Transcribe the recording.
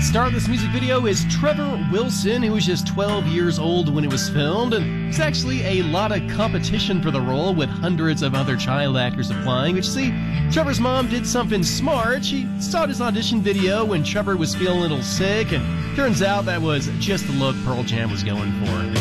Star of this music video is Trevor Wilson, who was just 12 years old when it was filmed, and there's actually a lot of competition for the role with hundreds of other child actors applying. But you see, Trevor's mom did something smart. She saw his audition video when Trevor was feeling a little sick, and turns out that was just the look Pearl Jam was going for.